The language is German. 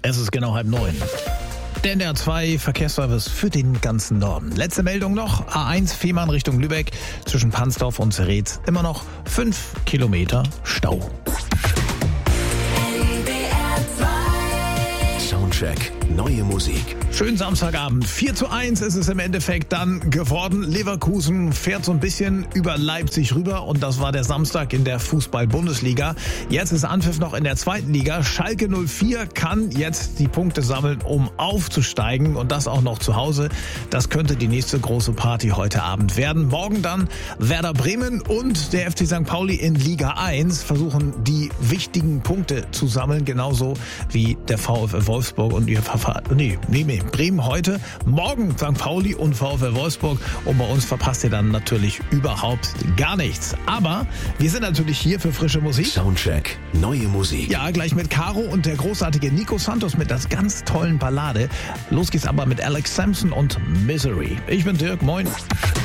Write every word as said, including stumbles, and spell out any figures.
Es ist genau halb neun. Der N D R zwei Verkehrsservice für den ganzen Norden. Letzte Meldung noch. A eins Fehmarn Richtung Lübeck zwischen Pansdorf und Zeretz. Immer noch fünf Kilometer Stau. Soundcheck. Neue Musik. Schönen Samstagabend. vier zu eins ist es im Endeffekt dann geworden. Leverkusen fährt so ein bisschen über Leipzig rüber und das war der Samstag in der Fußball-Bundesliga. Jetzt ist Anpfiff noch in der zweiten Liga. Schalke null vier kann jetzt die Punkte sammeln, um aufzusteigen und das auch noch zu Hause. Das könnte die nächste große Party heute Abend werden. Morgen dann Werder Bremen und der F C Sankt Pauli in Liga eins versuchen die wichtigen Punkte zu sammeln, genauso wie der VfL Wolfsburg und ihr Verfahren. Nee, nee, nee, Bremen heute, morgen Sankt Pauli und VfL Wolfsburg und bei uns verpasst ihr dann natürlich überhaupt gar nichts. Aber wir sind natürlich hier für frische Musik. Soundcheck, neue Musik. Ja, gleich mit Caro und der großartige Nico Santos mit der ganz tollen Ballade. Los geht's aber mit Alex Sampson und Misery. Ich bin Dirk, moin.